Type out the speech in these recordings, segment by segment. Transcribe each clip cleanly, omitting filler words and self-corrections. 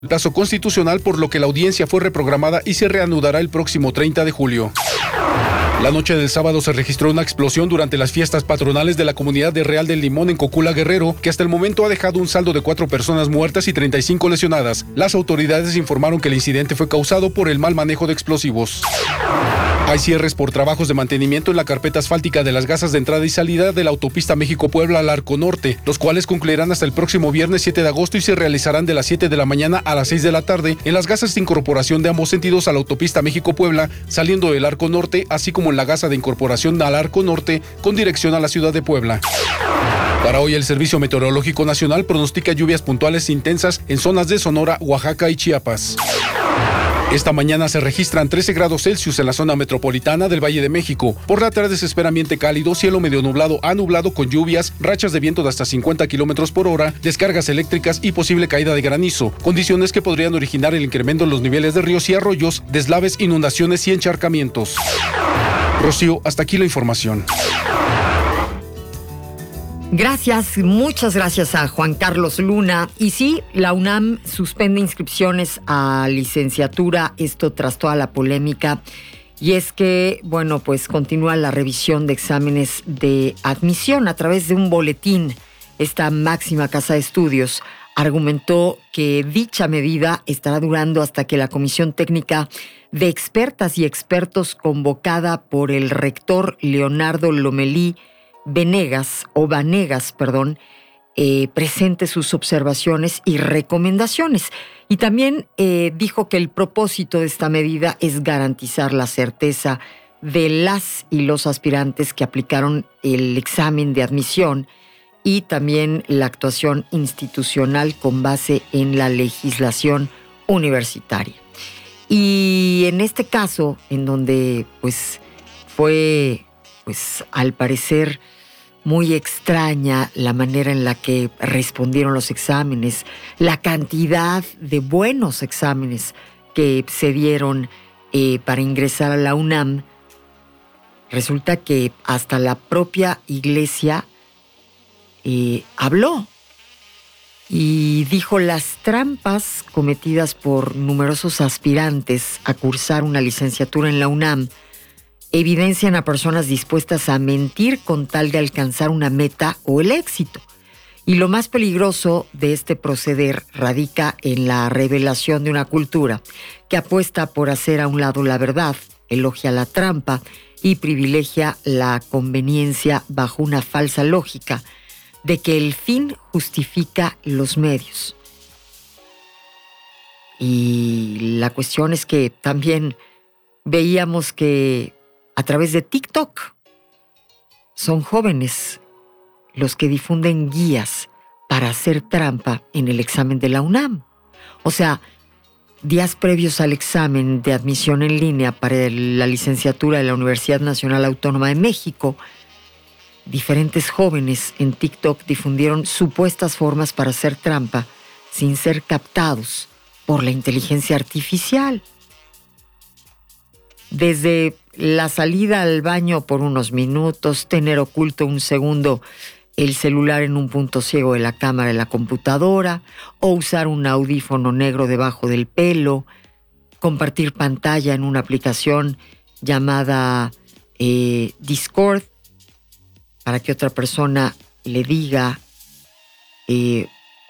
el plazo constitucional, por lo que la audiencia fue reprogramada y se reanudará el próximo 30 de julio. La noche del sábado se registró una explosión durante las fiestas patronales de la comunidad de Real del Limón en Cocula, Guerrero, que hasta el momento ha dejado un saldo de 4 personas muertas y 35 lesionadas. Las autoridades informaron que el incidente fue causado por el mal manejo de explosivos. Hay cierres por trabajos de mantenimiento en la carpeta asfáltica de las gasas de entrada y salida de la autopista México-Puebla al Arco Norte, los cuales concluirán hasta el próximo viernes 7 de agosto y se realizarán de las 7 de la mañana a las 6 de la tarde en las gasas de incorporación de ambos sentidos a la autopista México-Puebla, saliendo del Arco Norte, así como en la gasa de incorporación al Arco Norte con dirección a la ciudad de Puebla. Para hoy, el Servicio Meteorológico Nacional pronostica lluvias puntuales intensas en zonas de Sonora, Oaxaca y Chiapas. Esta mañana se registran 13 grados Celsius en la zona metropolitana del Valle de México. Por la tarde se espera ambiente cálido, cielo medio nublado a nublado con lluvias, rachas de viento de hasta 50 kilómetros por hora, descargas eléctricas y posible caída de granizo, condiciones que podrían originar el incremento en los niveles de ríos y arroyos, deslaves, inundaciones y encharcamientos. Rocío, hasta aquí la información. Gracias, muchas gracias a Juan Carlos Luna. Y sí, la UNAM suspende inscripciones a licenciatura, esto tras toda la polémica. Y es que, bueno, pues continúa la revisión de exámenes de admisión a través de un boletín. Esta máxima casa de estudios argumentó que dicha medida estará durando hasta que la Comisión Técnica de Expertas y Expertos convocada por el rector Leonardo Lomelí Vanegas, presente sus observaciones y recomendaciones. Y también dijo que el propósito de esta medida es garantizar la certeza de las y los aspirantes que aplicaron el examen de admisión y también la actuación institucional con base en la legislación universitaria. Y en este caso, en donde fue al parecer muy extraña la manera en la que respondieron los exámenes, la cantidad de buenos exámenes que se dieron para ingresar a la UNAM, resulta que hasta la propia iglesia habló y dijo las trampas cometidas por numerosos aspirantes a cursar una licenciatura en la UNAM evidencian a personas dispuestas a mentir con tal de alcanzar una meta o el éxito. Y lo más peligroso de este proceder radica en la revelación de una cultura que apuesta por hacer a un lado la verdad, elogia la trampa y privilegia la conveniencia bajo una falsa lógica de que el fin justifica los medios. Y la cuestión es que también veíamos que a través de TikTok son jóvenes los que difunden guías para hacer trampa en el examen de la UNAM. O sea, días previos al examen de admisión en línea para la licenciatura de la Universidad Nacional Autónoma de México, diferentes jóvenes en TikTok difundieron supuestas formas para hacer trampa sin ser captados por la inteligencia artificial. Desde la salida al baño por unos minutos, tener oculto un segundo el celular en un punto ciego de la cámara de la computadora, o usar un audífono negro debajo del pelo, compartir pantalla en una aplicación llamada Discord para que otra persona le diga el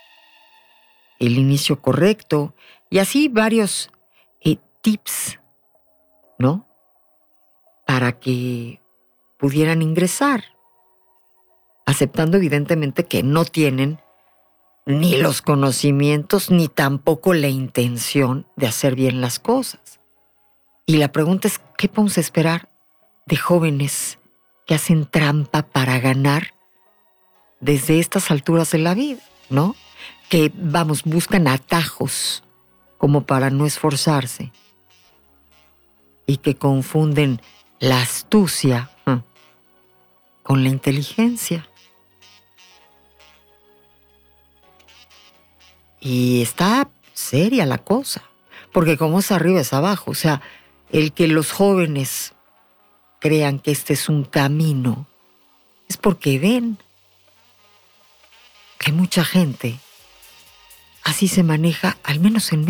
inicio correcto, y así varios tips, ¿no? Para que pudieran ingresar, aceptando evidentemente que no tienen ni los conocimientos ni tampoco la intención de hacer bien las cosas. Y la pregunta es, ¿qué podemos esperar de jóvenes que hacen trampa para ganar desde estas alturas de la vida, ¿no? Que, buscan atajos como para no esforzarse y que confunden la astucia con la inteligencia. Y está seria la cosa, porque como es arriba es abajo. O sea, el que los jóvenes crean que este es un camino es porque ven que hay mucha gente así se maneja, al menos en